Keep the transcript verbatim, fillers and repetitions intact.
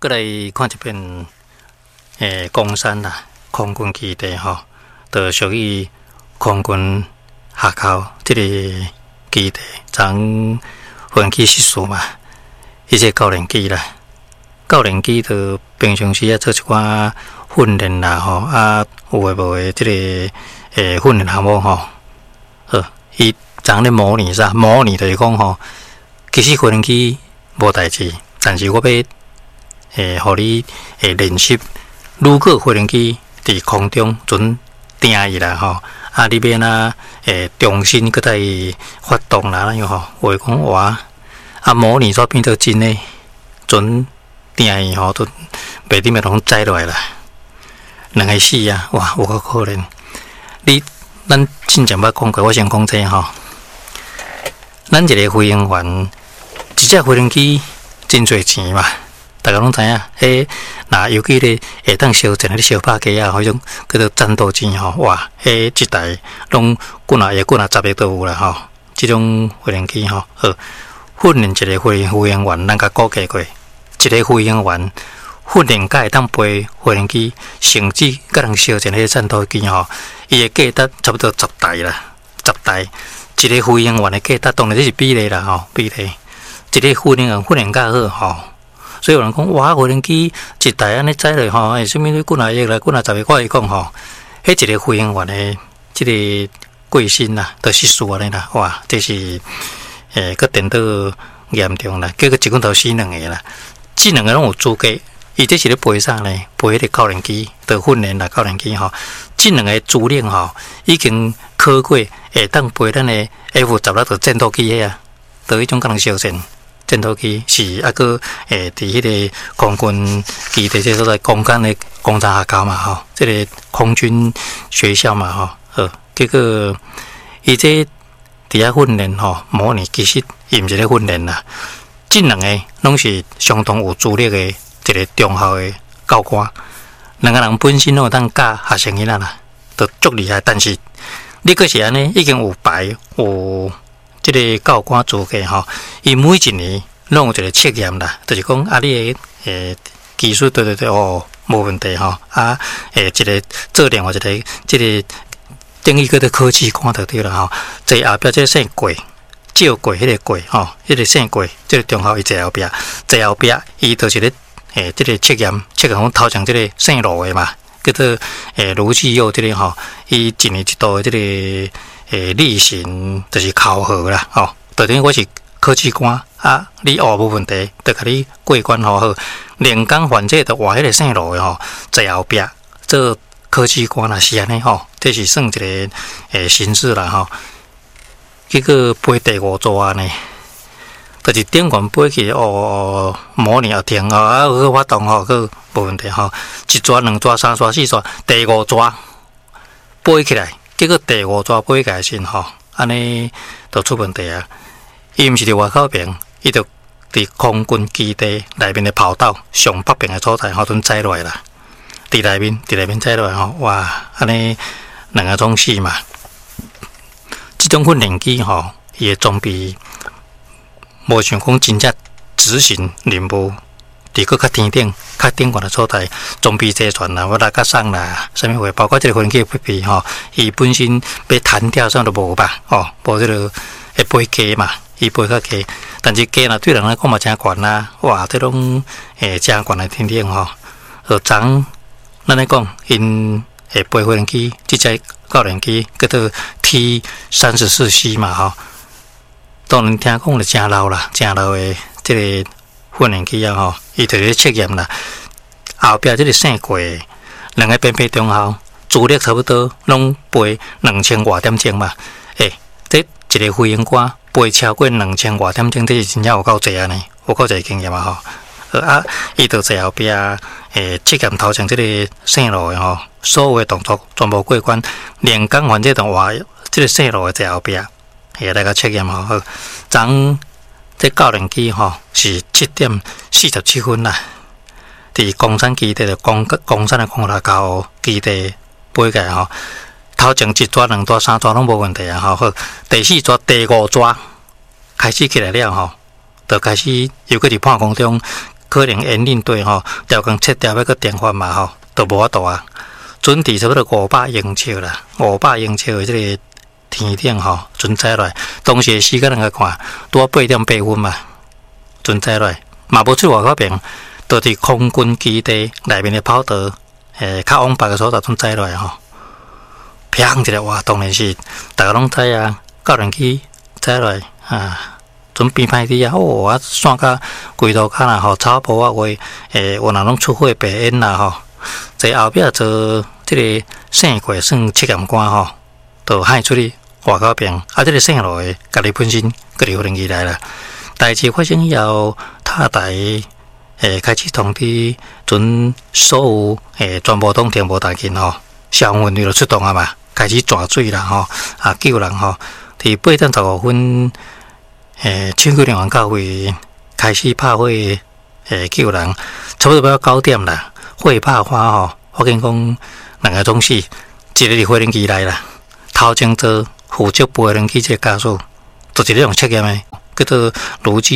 过来看一遍诶，公山啦，空军基地吼，就属于空军下口这个基地，从飞行器失事嘛，伊这教练机啦，教练机就平常时啊做一寡训练啦吼，啊有诶无诶，这个诶训练项目吼，好，伊昨咧模拟啥？模拟就是讲吼，其实飞行器无代志，但是我要诶，互你诶练习。如果飞行机伫空中准定伊啦吼，啊，你免啊诶重新搁再发动啦，那样吼，话讲哇，啊模拟煞变做真诶，准定伊吼，都袂顶要拢载落来啦，两个死啊，哇，有够可怜。你咱之前捌讲过，我先讲这吼，咱一个飞行员，一只飞行机真侪钱嘛。大家拢知影，迄那尤其咧下当烧钱咧烧拍机啊，迄种叫做战斗机吼，哇，迄一台拢几若亿、几若十亿都有啦吼。即种飞行机吼，好训练一个飞飞行员，咱甲估计过，一个飞行员训练甲会当飞飞行机，甚至甲人烧钱迄战斗机吼，伊诶价值差不多十台啦，十台。一个飞行员诶价值，当然这是比例啦吼，比例。一个训练员训练较好吼。所以有人讲，哇，飞行机一台安尼载落吼，诶，什物几若亿啦，几若十亿，我来讲吼，迄一个飞行员诶，即个贵姓啦，都失事安尼啦，哇，这是诶，个电到严重啦，结果一棍头死两个啦，即两个拢有资格，伊这是咧飞啥呢？飞迄个教练机，的训练啦，教练机吼，即两个资历吼，已经考过，会当飞咱诶 F 十六的战斗机个啊，都迄种甲人烧钱。战斗机是啊个诶，伫迄个空军基地这所在空间的工厂下校嘛吼，这个空军学校嘛吼，好，结果伊这伫遐训练吼，模拟其实伊毋是咧训练啦，即两个拢是相当有资历的一个中校的教官，两个人本身拢有当教学生囡仔啦，都足厉害，但是你可是安尼已经有牌有。即个教官资格吼，伊每一年拢有一个测验啦，就是讲啊，你诶技术对对对哦，无问题吼，啊诶，一个做另外一个即个等于叫做科技官就对啦吼，坐后壁即个姓贵，照贵迄个贵吼，迄个姓贵，即个中校伊坐后壁，坐后壁伊就是咧诶，即个测验，测验讲头前即个姓罗的嘛，叫做诶卢继佑即个吼，伊一年一度的即个。诶，例行就是考核啦，吼、哦，就等于我是科技官啊，你学无问题，就甲你过关好好。连工患者就换迄个姓罗的吼，在后壁做科技官啦，是安尼吼，这是算一个诶形式啦吼。结果飞第五座呢，就是顶悬飞去哦，模拟也停哦，啊，有发动吼，个无问题吼，一座、两座、三座、四座，第五座飞起来。结果第五座飞起来时吼，安尼就出问题啊！伊毋是伫外口边，伊就伫空军基地内面的跑道上北边的所在，吼，阵载落来啦。伫内面，伫内面载落来吼，哇！安尼两个总死嘛。即种训练机吼，伊的装备无像讲真正执行任务。伫个较天顶、较顶悬的所在，装备齐全啦，我来甲送啦，啥物话，包括即个飞行机配备吼，伊本身要弹跳啥都无吧，吼，无即个会飞低嘛，伊飞较低，但是低啦对人来讲嘛真悬啦，哇，这种诶真悬的天顶吼，而昨咱来讲，因会飞飞行机，即只教练机叫做 T 三十四 C 嘛吼，当然听讲就真老啦，真老的即个。训练机啊吼，伊就咧测验啦。后壁即个姓过，两个边边中校，资历差不多，拢飞两千外点钟嘛。诶，这一个飞行官飞超过两千外点钟，这是真正有够济啊呢，有够济经验啊吼。啊，伊就在后壁诶测验头前即个姓罗的吼，所有的动作全部过关，连工患者同话，即个姓罗的在后壁，会来个测验吼。昨这教练机吼是七点四十七分啦，伫公山基地的公公山的空拉高基地飞起吼，头前一抓、两抓、三抓拢无问题啊吼。好，第四抓、第五抓开始起来了吼，就开始又搁伫半空中可能引领队吼调工切掉要个电话嘛吼，都无法度啊。准伫差不多五百英尺啦，五百英尺的这个天顶吼，准载落来。当时时间人个看，拄八点八分嘛，准载落来，嘛无出外口边，都伫空军基地内面的跑道，诶，较往北个所在准载落来吼。砰一个哇，当然是大家拢知啊，教练机载落来啊。准边歹啲啊！哦，啊，线甲规路骹啦吼，草坡啊话，诶，有人拢出火白烟啦吼。在后壁做即个省过算七验官吼，就喊出去外口边，啊，即个省落诶，家己本身家己无能起来啦。代志发生以后，塔台诶开始通知准所有诶全部拢停无大紧吼，消防队就出动啊嘛，开始抓水啦吼，啊救人吼。伫八点十五分。诶，抢救人员到位，开始拍火，诶，救人，差不多要九点啦。火拍花吼，我跟讲，两个总是一个伫飞行机内啦，头前做负责飞行机这个驾驶，就一个用测验的，叫做卢记。